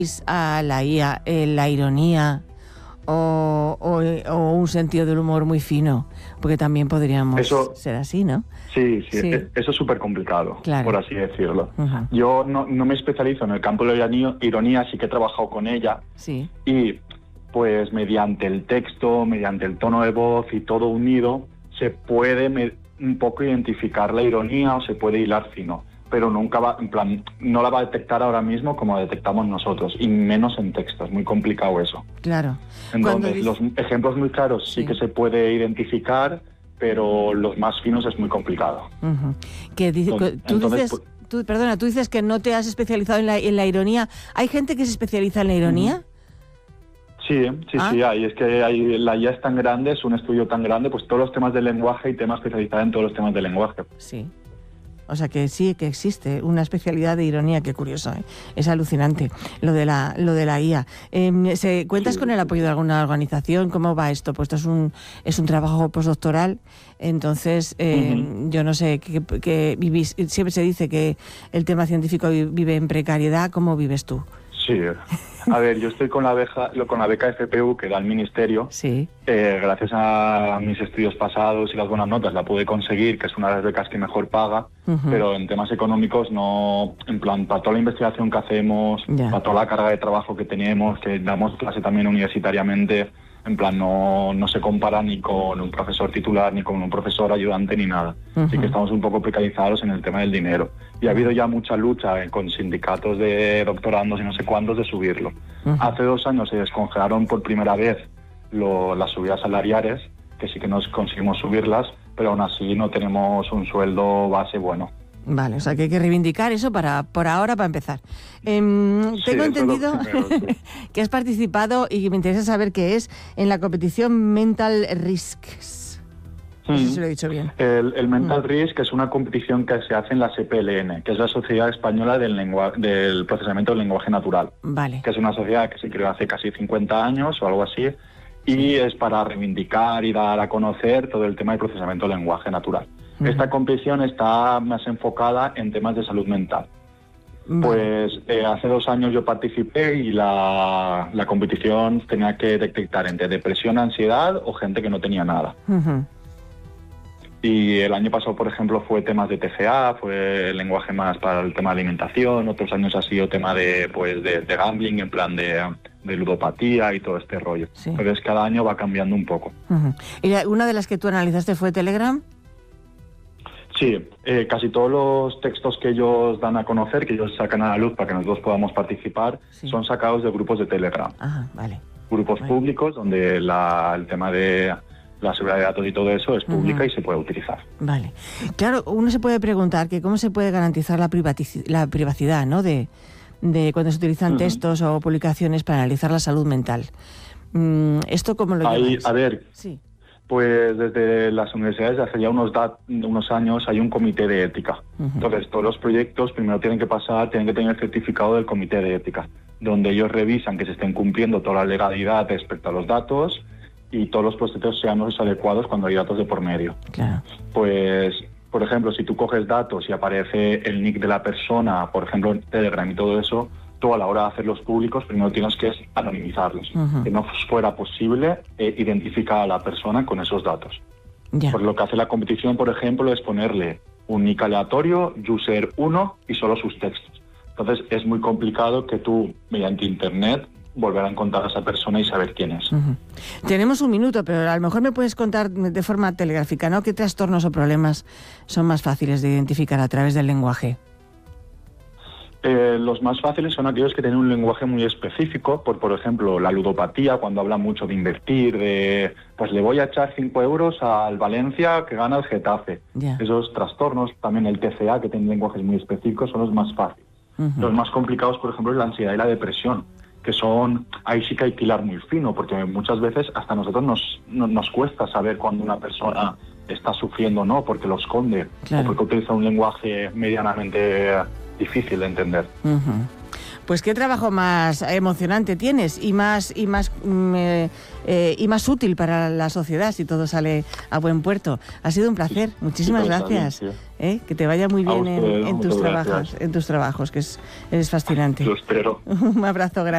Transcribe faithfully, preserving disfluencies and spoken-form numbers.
a la I A eh, la ironía o, o, o un sentido del humor muy fino, porque también podríamos eso, ser así, ¿no? Sí, sí, sí. eso es súper complicado, claro, por así decirlo. Uh-huh. Yo no, no me especializo en el campo de la ironía, sí que he trabajado con ella, sí. y pues mediante el texto, mediante el tono de voz y todo unido, se puede me, un poco identificar la ironía o se puede hilar fino, pero nunca va, en plan, no la va a detectar ahora mismo como la detectamos nosotros, y menos en texto, es muy complicado eso. Claro. Entonces, dice... los ejemplos muy claros sí. sí que se puede identificar, pero los más finos es muy complicado. Uh-huh. Que dice, entonces, tú entonces, dices, tú, perdona, tú dices que no te has especializado en la, en la ironía. ¿Hay gente que se especializa en la ironía? Uh-huh. Sí, sí, ¿Ah? sí, hay. Es que hay, la I A es tan grande, es un estudio tan grande, pues todos los temas del lenguaje y temas especializados en todos los temas del lenguaje. Sí. O sea que sí que existe una especialidad de ironía, qué curioso, ¿eh? Es alucinante lo de la lo de la I A. Eh, ¿se, ¿Cuentas sí, con el apoyo de alguna organización? ¿Cómo va esto? Pues esto es un es un trabajo postdoctoral, entonces eh, uh-huh. yo no sé, que, que vivís, siempre se dice que el tema científico vive en precariedad. ¿Cómo vives tú? Sí, a ver, yo estoy con la beca, con la beca F P U que da el Ministerio. Sí. Eh, gracias a mis estudios pasados y las buenas notas la pude conseguir, que es una de las becas que mejor paga, uh-huh. pero en temas económicos no, en plan, para toda la investigación que hacemos, yeah. para toda la carga de trabajo que tenemos, que damos clase también universitariamente, en plan, no, no se compara ni con un profesor titular, ni con un profesor ayudante, ni nada. Uh-huh. Así que estamos un poco precarizados en el tema del dinero. Y ha habido ya mucha lucha con sindicatos de doctorandos y no sé cuántos de subirlo. Uh-huh. Hace dos años se descongelaron por primera vez lo, las subidas salariales, que sí que nos conseguimos subirlas, pero aún así no tenemos un sueldo base bueno. Vale, o sea que hay que reivindicar eso para por ahora, para empezar. Eh, sí, tengo entendido primero, sí. que has participado, y me interesa saber qué es, en la competición Mental Risks. No sé si lo he dicho bien. El, el Mental mm. Risk es una competición que se hace en la S P L N, que es la Sociedad Española del, lengua, del Procesamiento del Lenguaje Natural. Vale. Que es una sociedad que se creó hace casi cincuenta años o algo así, y sí. es para reivindicar y dar a conocer todo el tema del procesamiento del lenguaje natural. Uh-huh. Esta competición está más enfocada en temas de salud mental. Vale. Pues eh, hace dos años yo participé y la, la competición tenía que detectar entre depresión, ansiedad o gente que no tenía nada. Uh-huh. Y el año pasado, por ejemplo, fue temas de T C A, fue el lenguaje más para el tema de alimentación. Otros años ha sido tema de, pues, de, de gambling, en plan de, de ludopatía y todo este rollo. Sí. Entonces cada año va cambiando un poco. Uh-huh. ¿Y una de las que tú analizaste fue Telegram? Sí, eh, casi todos los textos que ellos dan a conocer, que ellos sacan a la luz para que nosotros podamos participar, sí. son sacados de grupos de Telegram. Ajá, vale. Grupos vale. públicos donde la, el tema de la seguridad de datos y todo eso es pública uh-huh. y se puede utilizar. Vale. Claro, uno se puede preguntar que cómo se puede garantizar la, privatic- la privacidad, ¿no? De, de cuando se utilizan uh-huh. textos o publicaciones para analizar la salud mental. Mm, ¿Esto cómo lo Ahí, lleváis? A ver... Sí. Pues desde las universidades hace ya unos, dat- unos años hay un comité de ética. Uh-huh. Entonces todos los proyectos primero tienen que pasar, tienen que tener el certificado del comité de ética, donde ellos revisan que se estén cumpliendo toda la legalidad respecto a los datos y todos los procesos sean los adecuados cuando hay datos de por medio. Claro. Pues, por ejemplo, si tú coges datos y aparece el nick de la persona, por ejemplo en Telegram y todo eso, tú a la hora de hacerlos públicos primero tienes que anonimizarlos. Uh-huh. Que no fuera posible eh, identificar a la persona con esos datos. Yeah. Por lo que hace la competición, por ejemplo, es ponerle un nick aleatorio, user uno y solo sus textos. Entonces es muy complicado que tú, mediante internet, volver a encontrar a esa persona y saber quién es. Uh-huh. Tenemos un minuto, pero a lo mejor me puedes contar de forma telegráfica, ¿no? ¿Qué trastornos o problemas son más fáciles de identificar a través del lenguaje? Eh, los más fáciles son aquellos que tienen un lenguaje muy específico, por por ejemplo la ludopatía, cuando habla mucho de invertir, de pues le voy a echar cinco euros al Valencia que gana el Getafe. Yeah. Esos trastornos, también el T C A, que tiene lenguajes muy específicos, son los más fáciles. Uh-huh. Los más complicados, por ejemplo, es la ansiedad y la depresión, que son, ahí sí que hay que hilar muy fino, porque muchas veces hasta a nosotros nos, no, nos cuesta saber cuando una persona está sufriendo o no, porque lo esconde, claro. o porque utiliza un lenguaje medianamente difícil de entender. Uh-huh. Pues qué trabajo más emocionante tienes y más y más eh, eh, y más útil para la sociedad si todo sale a buen puerto. Ha sido un placer. Sí, muchísimas sí, gracias. Bien, sí. ¿Eh? Que te vaya muy bien usted, en, en tus trabajos, en tus trabajos, que es, eres fascinante. Lo espero. Un abrazo grande.